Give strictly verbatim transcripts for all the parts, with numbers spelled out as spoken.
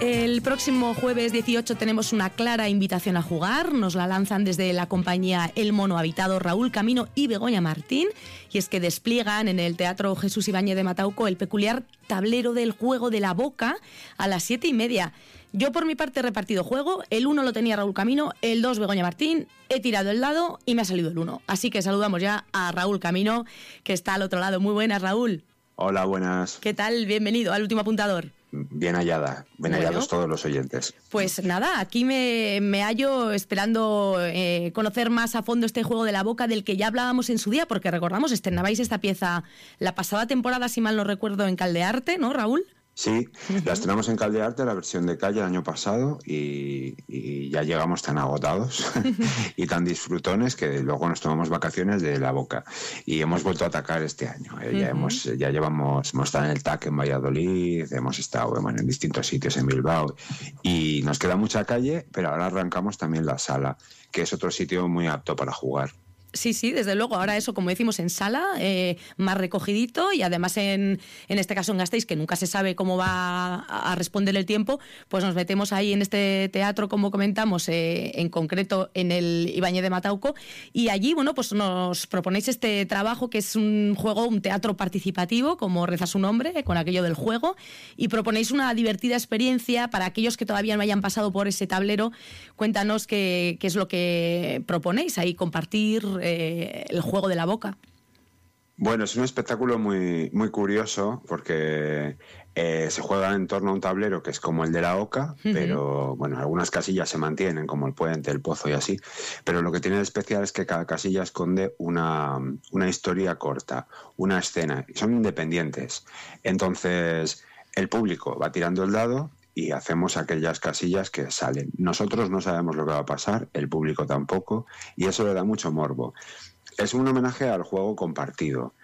El próximo jueves dieciocho tenemos una clara invitación a jugar. Nos la lanzan desde la compañía El Mono Habitado Raúl Camino y Begoña Martín. Y es que despliegan en el Teatro Jesús Ibáñez de Matauco el peculiar tablero del juego de la boca a las siete y media. Yo por mi parte he repartido juego. El uno lo tenía Raúl Camino, el dos Begoña Martín. He tirado el dado y me ha salido el uno. Así que saludamos ya a Raúl Camino, que está al otro lado. Muy buenas, Raúl. Hola, buenas. ¿Qué tal? Bienvenido al Último Apuntador. Bien hallada, bien bueno, hallados todos los oyentes. Pues nada, aquí me, me hallo esperando eh, conocer más a fondo este juego de la boca del que ya hablábamos en su día, porque recordamos, estrenabais esta pieza la pasada temporada, si mal no recuerdo, en Caldearte, ¿no, Raúl? Sí, la estrenamos en Caldearte, la versión de calle el año pasado, y, y ya llegamos tan agotados y tan disfrutones que luego nos tomamos vacaciones de la boca y hemos vuelto a atacar este año. Eh, ya, uh-huh. hemos, ya llevamos, hemos estado en el T A C en Valladolid, hemos estado bueno, en distintos sitios en Bilbao y nos queda mucha calle, pero ahora arrancamos también la sala, que es otro sitio muy apto para jugar. Sí, sí, desde luego. Ahora eso, como decimos, en sala, eh, más recogidito y además en, en este caso en Gasteiz, que nunca se sabe cómo va a, a responder el tiempo, pues nos metemos ahí en este teatro, como comentamos, eh, en concreto en el Ibáñez de Matauco, y allí, bueno, pues nos proponéis este trabajo que es un juego, un teatro participativo, como reza su nombre, eh, con aquello del juego, y proponéis una divertida experiencia para aquellos que todavía no hayan pasado por ese tablero. Cuéntanos qué, qué es lo que proponéis ahí, compartir Eh, el juego de la boca. Bueno, es un espectáculo muy, muy curioso porque eh, se juega en torno a un tablero que es como el de la oca, uh-huh. pero bueno, algunas casillas se mantienen como el puente, el pozo y así, pero lo que tiene de especial es que cada casilla esconde una, una historia corta, una escena, son independientes. Entonces el público va tirando el dado y hacemos aquellas casillas que salen. Nosotros no sabemos lo que va a pasar, el público tampoco, y eso le da mucho morbo. Es un homenaje al juego compartido,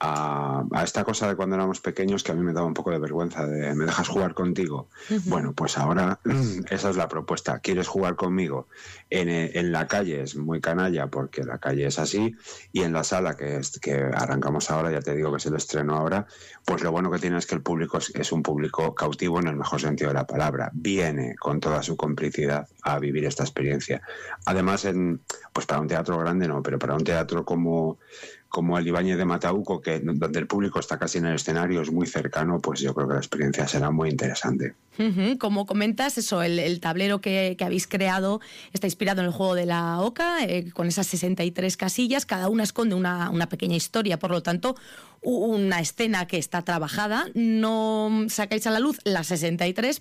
a, a esta cosa de cuando éramos pequeños que a mí me daba un poco de vergüenza, de ¿me dejas jugar contigo? Uh-huh. Bueno, pues ahora esa es la propuesta. ¿Quieres jugar conmigo? En, en la calle es muy canalla porque la calle es así, y en la sala que, es, que arrancamos ahora, ya te digo que es el estreno ahora, pues lo bueno que tiene es que el público es, es un público cautivo en el mejor sentido de la palabra. Viene con toda su complicidad a vivir esta experiencia. Además, en, pues para un teatro grande no, pero para un teatro como... como el Ibáñez de Matauco, que donde el público está casi en el escenario, es muy cercano, pues yo creo que la experiencia será muy interesante. Uh-huh. Como comentas, eso, el, el tablero que, que habéis creado está inspirado en el juego de la oca, eh, con esas sesenta y tres casillas, cada una esconde una, una pequeña historia, por lo tanto, una escena que está trabajada. No sacáis a la luz las sesenta y tres,